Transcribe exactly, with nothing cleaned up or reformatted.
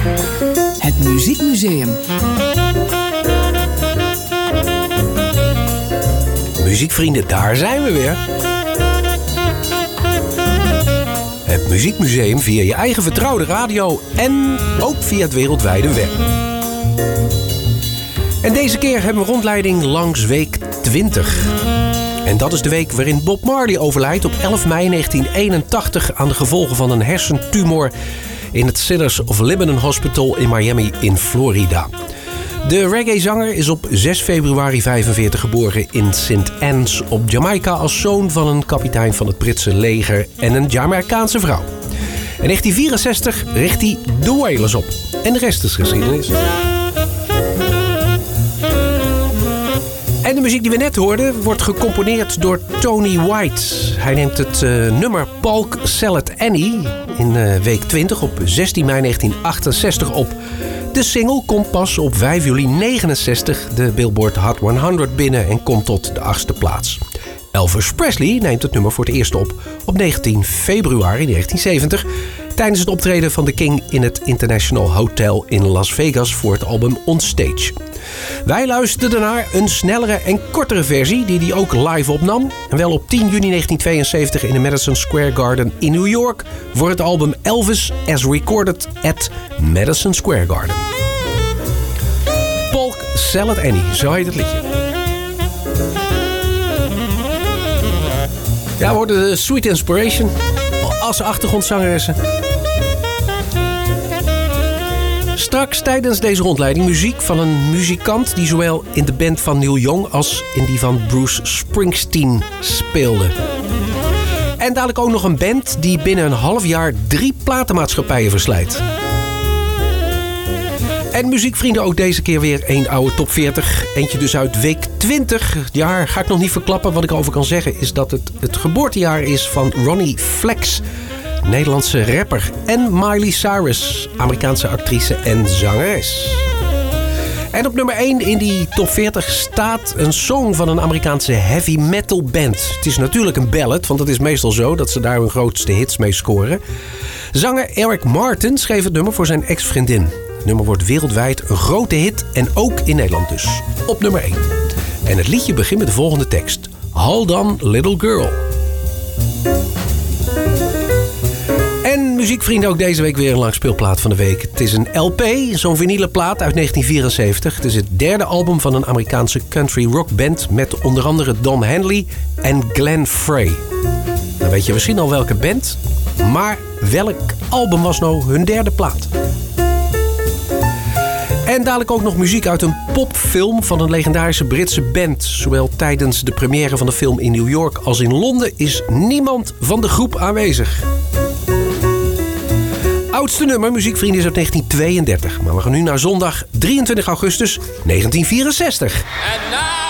Het Muziekmuseum. Muziekvrienden, daar zijn we weer. Het Muziekmuseum via je eigen vertrouwde radio en ook via het wereldwijde web. En deze keer hebben we rondleiding langs week twintig. En dat is de week waarin Bob Marley overlijdt op elf mei negentien eenentachtig... aan de gevolgen van een hersentumor in het Cedars of Lebanon Hospital in Miami in Florida. De reggae-zanger is op zes februari vijfenveertig geboren in Saint Anne's op Jamaica als zoon van een kapitein van het Britse leger en een Jamaicaanse vrouw. In negentien vierenzestig richt hij de Wailers op. En de rest is geschiedenis. En de muziek die we net hoorden wordt gecomponeerd door Tony White. Hij neemt het uh, nummer Polk Salad Annie in uh, week twintig op zestien mei negentien achtenzestig op. De single komt pas op vijf juli negenenzestig de Billboard Hot honderd binnen en komt tot de achtste plaats. Elvis Presley neemt het nummer voor het eerst op op negentien februari negentien zeventig... tijdens het optreden van The King in het International Hotel in Las Vegas voor het album On Stage. Wij luisterden naar een snellere en kortere versie die hij ook live opnam. En wel op tien juni negentien tweeënzeventig in de Madison Square Garden in New York voor het album Elvis as Recorded at Madison Square Garden. Polk Salad Annie, zo heet het liedje. Ja, we hoorden de Sweet Inspiration als achtergrondzangeressen. Straks tijdens deze rondleiding muziek van een muzikant die zowel in de band van Neil Young als in die van Bruce Springsteen speelde. En dadelijk ook nog een band die binnen een half jaar drie platenmaatschappijen verslijt. En muziekvrienden, ook deze keer weer één oude top veertig. Eentje dus uit week twintig. Het jaar ga ik nog niet verklappen. Wat ik over kan zeggen is dat het het geboortejaar is van Ronnie Flex, Nederlandse rapper, en Miley Cyrus, Amerikaanse actrice en zangeres. En op nummer één in die top veertig staat een song van een Amerikaanse heavy metal band. Het is natuurlijk een ballad, want het is meestal zo dat ze daar hun grootste hits mee scoren. Zanger Eric Martin schreef het nummer voor zijn ex-vriendin. Het nummer wordt wereldwijd een grote hit en ook in Nederland dus. Op nummer één. En het liedje begint met de volgende tekst. Hold on, little girl. En muziekvrienden, ook deze week weer een langspeelplaat van de week. Het is een L P, zo'n vinylen plaat uit negentien vierenzeventig. Het is het derde album van een Amerikaanse country rock band met onder andere Don Henley en Glenn Frey. Dan weet je misschien al welke band, maar welk album was nou hun derde plaat? En dadelijk ook nog muziek uit een popfilm van een legendarische Britse band. Zowel tijdens de première van de film in New York als in Londen is niemand van de groep aanwezig. Oudste nummer, muziekvrienden, is uit negentien tweeëndertig. Maar we gaan nu naar zondag drieëntwintig augustus negentien vierenzestig. And now